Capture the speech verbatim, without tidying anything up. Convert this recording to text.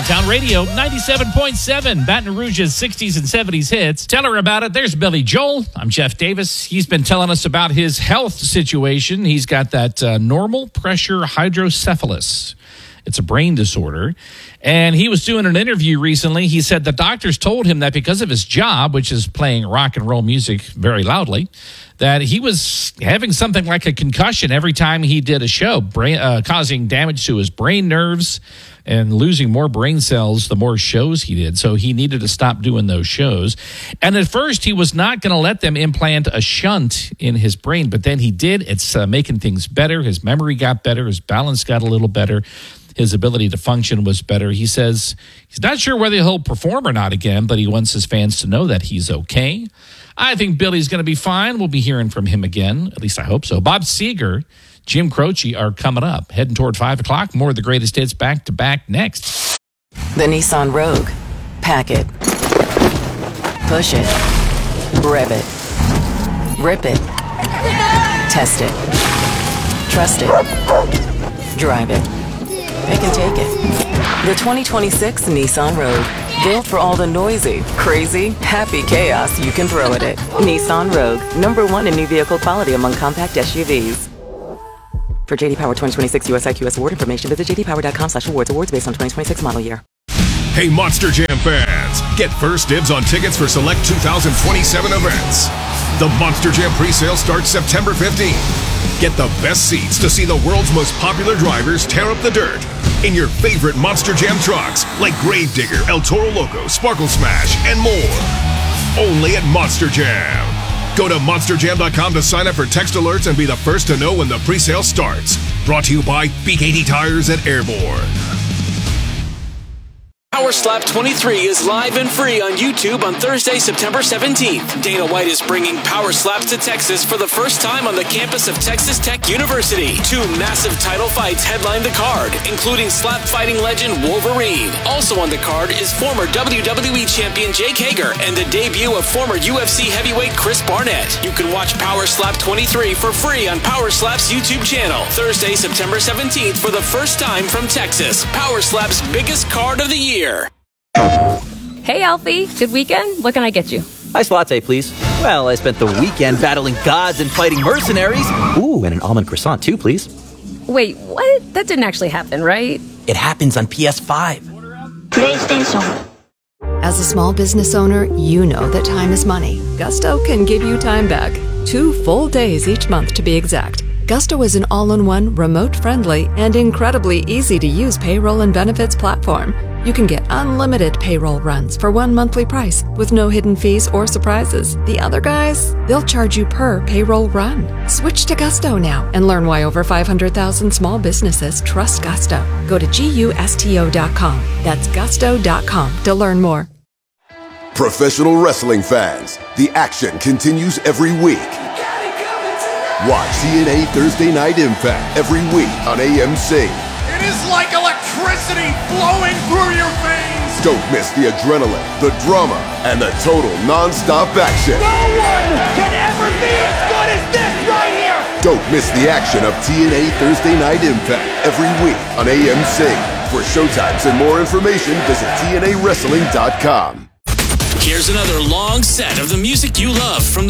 Town Radio, ninety-seven point seven, Baton Rouge's sixties and seventies hits. Tell her about it. There's Billy Joel. I'm Jeff Davis. He's been telling us about his health situation. He's got that uh, normal pressure hydrocephalus. It's a brain disorder. And he was doing an interview recently. He said the doctors told him that because of his job, which is playing rock and roll music very loudly, that he was having something like a concussion every time he did a show, brain, uh, causing damage to his brain nerves and losing more brain cells the more shows he did. So he needed to stop doing those shows. And at first, he was not going to let them implant a shunt in his brain, but then he did. It's uh, making things better. His memory got better. His balance got a little better. His ability to function was better. He says he's not sure whether he'll perform or not again, but he wants his fans to know that he's okay. I think Billy's going to be fine. We'll be hearing from him again. At least I hope so. Bob Seger, Jim Croce are coming up. Heading toward five o'clock. More of the greatest hits back to back next. The Nissan Rogue. Pack it. Push it. Rev it. Rip it. Test it. Trust it. Drive it. Pick and take it. The twenty twenty-six Nissan Rogue. Built for all the noisy, crazy, happy chaos you can throw at it. Nissan Rogue. Number one in new vehicle quality among compact S U Vs. For J D Power twenty twenty-six U S I Q S award information, visit j d power dot com slash awards. Awards based on twenty twenty-six model year. Hey, Monster Jam fans. Get first dibs on tickets for select two thousand twenty-seven events. The Monster Jam presale starts September fifteenth. Get the best seats to see the world's most popular drivers tear up the dirt in your favorite Monster Jam trucks like Gravedigger, El Toro Loco, Sparkle Smash, and more. Only at Monster Jam. Go to monster jam dot com to sign up for text alerts and be the first to know when the presale starts. Brought to you by B K T Tires and Airborne. Power Slap twenty-three is live and free on YouTube on Thursday, September seventeenth. Dana White is bringing Power Slaps to Texas for the first time on the campus of Texas Tech University. Two massive title fights headline the card, including slap fighting legend Wolverine. Also on the card is former W W E champion Jake Hager and the debut of former U F C heavyweight Chris Barnett. You can watch Power Slap twenty-three for free on Power Slap's YouTube channel. Thursday, September seventeenth for the first time from Texas. Power Slap's biggest card of the year. Hey, Alfie. Good weekend? What can I get you? Iced latte, please. Well, I spent the weekend battling gods and fighting mercenaries. Ooh, and an almond croissant, too, please. Wait, what? That didn't actually happen, right? It happens on P S five. PlayStation. As a small business owner, you know that time is money. Gusto can give you time back. Two full days each month, to be exact. Gusto is an all-in-one, remote-friendly, and incredibly easy-to-use payroll and benefits platform. You can get unlimited payroll runs for one monthly price with no hidden fees or surprises. The other guys, they'll charge you per payroll run. Switch to Gusto now and learn why over five hundred thousand small businesses trust Gusto. Go to gusto dot com. That's gusto dot com to learn more. Professional wrestling fans, the action continues every week. Watch T N A Thursday Night Impact every week on A M C. It is like electricity flowing through your veins. Don't miss the adrenaline, the drama, and the total non-stop action. No one can ever be as good as this right here. Don't miss the action of T N A Thursday Night Impact every week on A M C. For showtimes and more information, visit T N A wrestling dot com. Here's another long set of the music you love from the